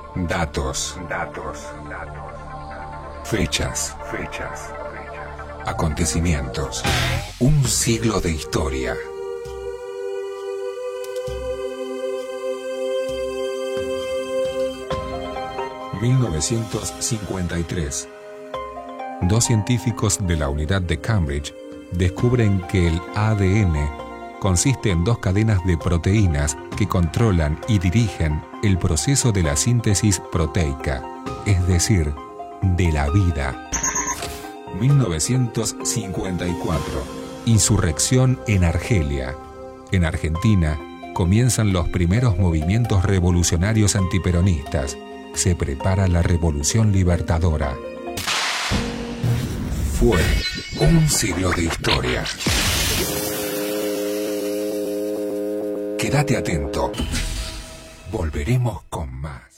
Datos. Fechas. Acontecimientos. Un siglo de historia. ...1953... Dos científicos de la unidad de Cambridge descubren que el ADN consiste en dos cadenas de proteínas que controlan y dirigen el proceso de la síntesis proteica, es decir, de la vida. 1954. Insurrección en Argelia. En Argentina comienzan los primeros movimientos revolucionarios antiperonistas. Se prepara la Revolución Libertadora. Fue un siglo de historia. Quédate atento. Volveremos con más.